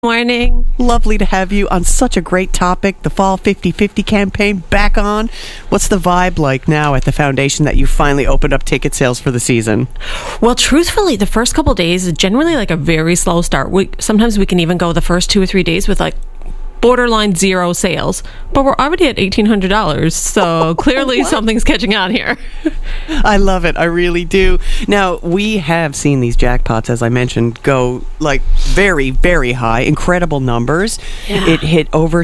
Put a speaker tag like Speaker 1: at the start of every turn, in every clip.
Speaker 1: Morning.
Speaker 2: Lovely to have you on such a great topic, the Fall 50/50 campaign back on. What's the vibe like now at the foundation that you finally opened up ticket sales for the season?
Speaker 1: Well, truthfully, the first couple days is generally like a very slow start. Sometimes we can even go the first 2 or 3 days with like borderline zero sales, but we're already at $1,800, so clearly something's catching on here.
Speaker 2: I love it. I really do. Now, we have seen these jackpots, as I mentioned, go like very, very high, incredible numbers.
Speaker 1: Yeah.
Speaker 2: It hit over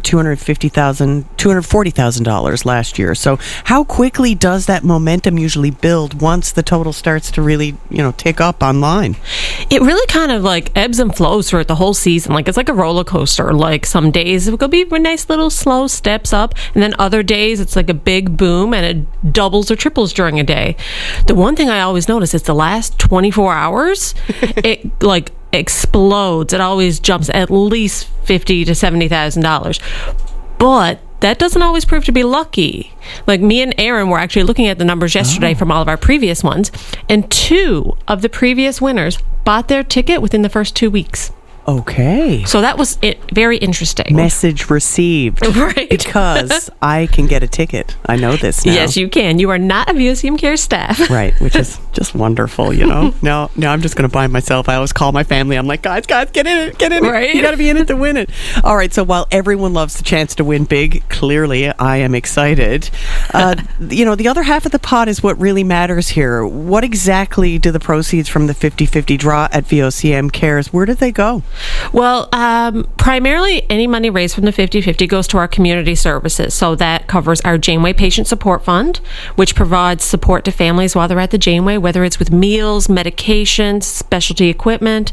Speaker 2: $240,000 last year. So how quickly does that momentum usually build once the total starts to really, tick up online?
Speaker 1: It really kind of like ebbs and flows throughout the whole season. Like it's like a roller coaster. Like some days it will be nice little slow steps up, and then other days it's like a big boom and it doubles or triples during a day. The one thing I always notice is the last 24 hours, it like explodes. It always jumps at least $50,000 to $70,000. But that doesn't always prove to be lucky. Like me and Aaron were actually looking at the numbers yesterday from all of our previous ones, and 2 of the previous winners bought their ticket within the first 2 weeks.
Speaker 2: Okay.
Speaker 1: So that was very interesting.
Speaker 2: Message received.
Speaker 1: Right.
Speaker 2: Because I can get a ticket. I know this now.
Speaker 1: Yes, you can. You are not a VOCM Care staff.
Speaker 2: Right, which is just wonderful, No, I'm just going to buy it myself. I always call my family. I'm like, guys, get in it.
Speaker 1: Right.
Speaker 2: You got to be in it to win it. All right, so while everyone loves the chance to win big, clearly I am excited. The other half of the pot is what really matters here. What exactly do the proceeds from the 50/50 draw at VOCM Cares, where do they go?
Speaker 1: Well, primarily any money raised from the 50/50 goes to our community services. So that covers our Janeway Patient Support Fund, which provides support to families while they're at the Janeway, whether it's with meals, medications, specialty equipment,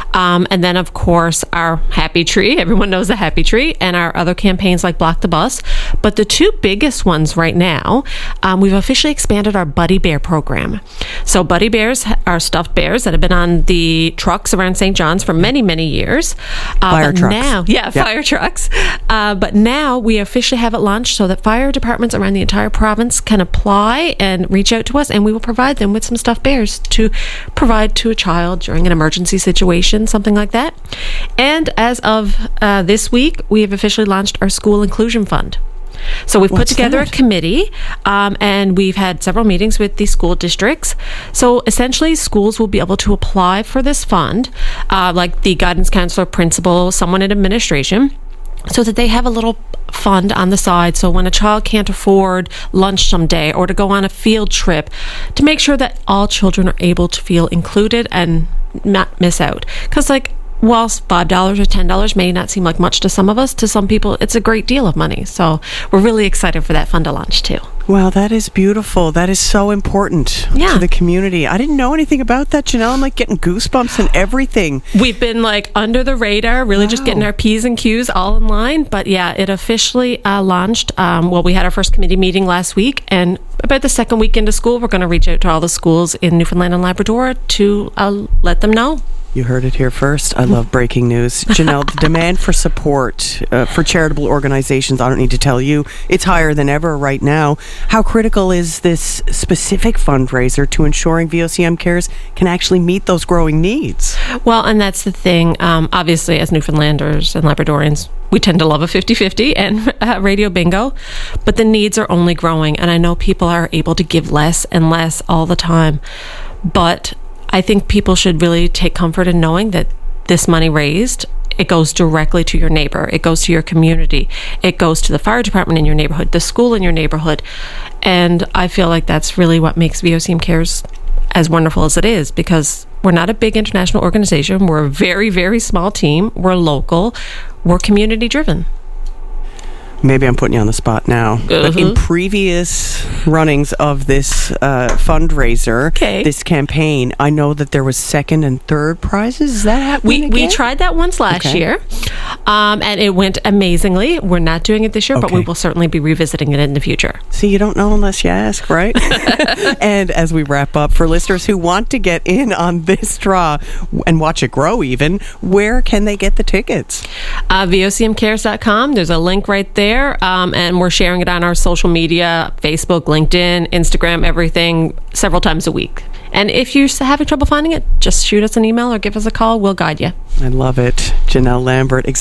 Speaker 1: and then, of course, our Happy Tree. Everyone knows the Happy Tree, and our other campaigns like Block the Bus. But the 2 biggest ones right now, we've officially expanded our Buddy Bear program. So Buddy Bears are stuffed bears that have been on the trucks around St. John's for many, many years.
Speaker 2: Fire trucks.
Speaker 1: Fire trucks. But now we officially have it launched so that fire departments around the entire province can apply and reach out to us, and we will provide them with some stuffed bears to provide to a child during an emergency situation, something like that. And as of this week, we have officially launched our School Inclusion Fund. So we've put together a committee, and we've had several meetings with the school districts. So essentially, schools will be able to apply for this fund, like the guidance counselor, principal, someone in administration, so that they have a little fund on the side. So when a child can't afford lunch someday or to go on a field trip, to make sure that all children are able to feel included and not miss out. Because whilst $5 or $10 may not seem like much to some of us, to some people it's a great deal of money. So we're really excited for that fund to launch too.
Speaker 2: Wow, that is beautiful. That is so important to the community. I didn't know anything about that, Janelle. I'm getting goosebumps and everything.
Speaker 1: We've been under the radar, really just getting our P's and Q's all in line. But yeah, it officially launched. We had our first committee meeting last week, and about the second week into school, we're going to reach out to all the schools in Newfoundland and Labrador to let them know.
Speaker 2: You heard it here first. I love breaking news. Janelle, the demand for support for charitable organizations, I don't need to tell you, it's higher than ever right now. How critical is this specific fundraiser to ensuring VOCM Cares can actually meet those growing needs?
Speaker 1: Well, and that's the thing. Obviously, as Newfoundlanders and Labradorians, we tend to love a 50/50 and radio bingo, but the needs are only growing, and I know people are able to give less and less all the time. But I think people should really take comfort in knowing that this money raised, it goes directly to your neighbor. It goes to your community. It goes to the fire department in your neighborhood, the school in your neighborhood. And I feel like that's really what makes VOCM Cares as wonderful as it is, because we're not a big international organization. We're a very, very small team. We're local. We're community driven.
Speaker 2: Maybe I'm putting you on the spot now. But in previous runnings of this fundraiser, this campaign, I know that there was second and third prizes. Is that happening again?
Speaker 1: We tried that once last year, and it went amazingly. We're not doing it this year, but we will certainly be revisiting it in the future.
Speaker 2: See, you don't know unless you ask, right? And as we wrap up, for listeners who want to get in on this draw and watch it grow even, where can they get the tickets?
Speaker 1: VOCMcares.com. There's a link right there. And we're sharing it on our social media, Facebook, LinkedIn, Instagram, everything, several times a week. And if you're having trouble finding it, just shoot us an email or give us a call. We'll guide you.
Speaker 2: I love it. Janelle Lambert,